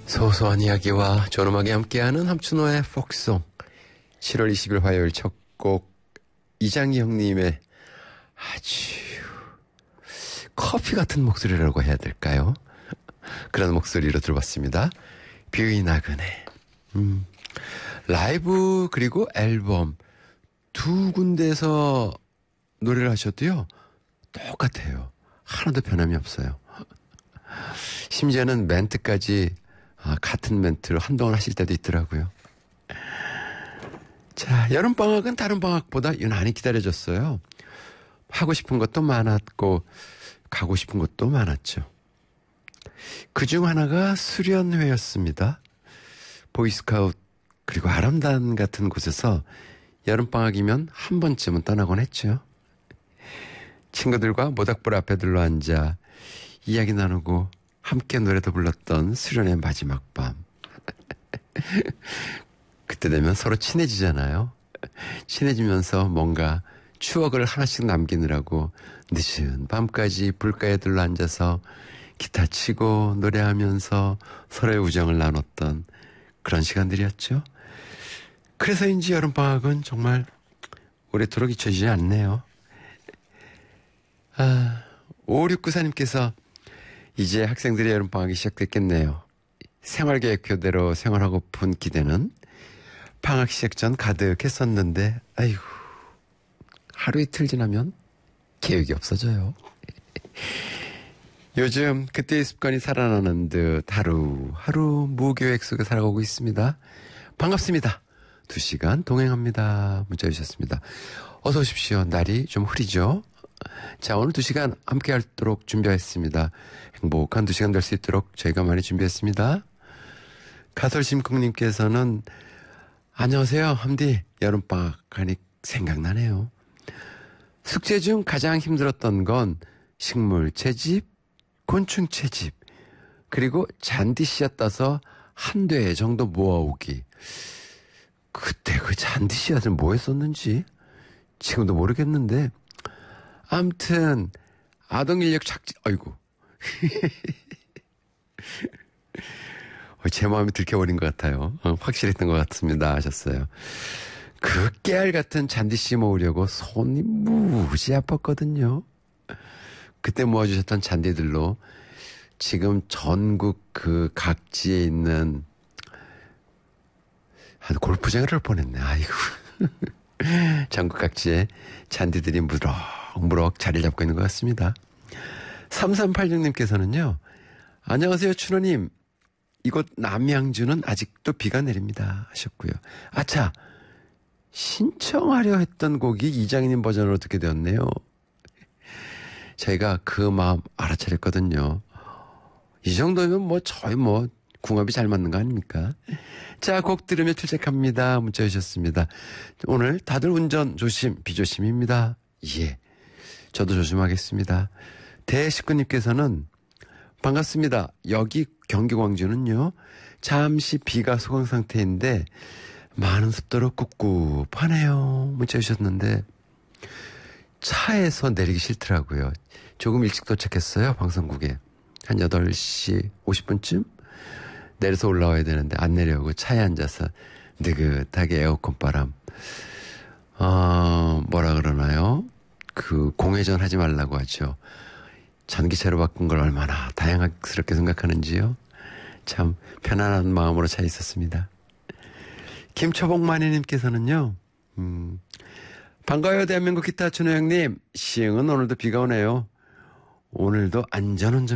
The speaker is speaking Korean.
소소한 이야기와 존엄하게 함께하는 함춘호의 폭송. 7월 20일 화요일 첫 곡 이장희 형님의 아주 커피 같은 목소리라고 해야 될까요? 그런 목소리로 들어봤습니다. 뷰이 나그네. 라이브 그리고 앨범 두 군데에서 노래를 하셔도요 똑같아요. 하나도 변함이 없어요. 심지어는 멘트까지 같은 멘트로 한동안 하실 때도 있더라고요. 자, 여름방학은 다른 방학보다 유난히 기다려졌어요. 하고 싶은 것도 많았고 가고 싶은 것도 많았죠. 그중 하나가 수련회였습니다. 보이스카우트 그리고 아람단 같은 곳에서 여름방학이면 한 번쯤은 떠나곤 했죠. 친구들과 모닥불 앞에 둘러앉아 이야기 나누고 함께 노래도 불렀던 수련회 마지막 밤. 그때 되면 서로 친해지잖아요. 친해지면서 뭔가 추억을 하나씩 남기느라고 늦은 밤까지 불가에 둘러앉아서 기타 치고 노래하면서 서로의 우정을 나눴던 그런 시간들이었죠. 그래서인지 여름방학은 정말 오래도록 잊혀지지 않네요. 5694님께서 이제 학생들의 여름방학이 시작됐겠네요. 생활계획표대로 생활하고픈 기대는 방학 시작 전 가득했었는데 아이고 하루 이틀 지나면 계획이 없어져요. 요즘 그때의 습관이 살아나는 듯 하루하루 무계획 속에 살아가고 있습니다. 반갑습니다. 2시간 동행합니다. 문자 주셨습니다. 어서 오십시오. 날이 좀 흐리죠? 자, 오늘 2시간 함께 하도록 준비했습니다. 행복한 2시간 될 수 있도록 저희가 많이 준비했습니다. 가설심쿵님께서는 안녕하세요. 함디 여름방학 하니 생각나네요. 숙제 중 가장 힘들었던 건 식물 채집, 곤충 채집, 그리고 잔디 씨앗 따서 한 대 정도 모아오기. 그때 그 잔디 씨앗을 뭐 했었는지 지금도 모르겠는데 아무튼 아동인력 착지 아이고 제 마음이 들켜버린 것 같아요. 확실했던 것 같습니다 하셨어요. 그 깨알 같은 잔디씨 모으려고 손이 무지 아팠거든요. 그때 모아주셨던 잔디들로 지금 전국 그 각지에 있는 골프장을 할 뻔했네. 아이고. 전국 각지에 잔디들이 무럭무럭 자리를 잡고 있는 것 같습니다. 3386님께서는요. 안녕하세요 춘호님. 이곳 남양주는 아직도 비가 내립니다 하셨고요. 아차 신청하려 했던 곡이 이장희님 버전으로 듣게 되었네요. 저희가 그 마음 알아차렸거든요. 이 정도면 저희 궁합이 잘 맞는 거 아닙니까? 자, 곡 들으며 출첵합니다. 문자 주셨습니다. 오늘 다들 운전 조심, 비조심입니다. 예, 저도 조심하겠습니다. 대식구님께서는 반갑습니다. 여기 경기 광주는요. 잠시 비가 소강 상태인데 많은 습도로 꿉꿉하네요. 문자 주셨는데 차에서 내리기 싫더라고요. 조금 일찍 도착했어요. 방송국에. 한 8시 50분쯤 내려서 올라와야 되는데 안 내려오고 차에 앉아서 느긋하게 에어컨 바람 뭐라 그러나요? 그 공회전 하지 말라고 하죠. 전기차로 바꾼 걸 얼마나 다양스럽게 생각하는지요. 참 편안한 마음으로 차 있었습니다. 김초복마니님께서는요. 반가워요 대한민국 기타 춘호 형님. 시흥은 오늘도 비가 오네요. 오늘도 안전운전